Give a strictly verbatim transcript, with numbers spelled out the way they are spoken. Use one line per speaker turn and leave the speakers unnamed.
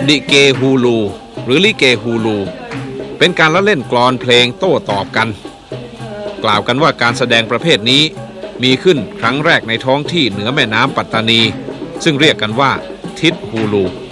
ลิเกฮูลูหรือลิเกฮูลูเป็นการละเล่นกลอนเพลงโต้ตอบกันกล่าวกันว่าการแสดงประเภทนี้มีขึ้นครั้งแรกในท้องที่เหนือแม่น้ำปัตตานีซึ่งเรียกกันว่าทิศฮูลู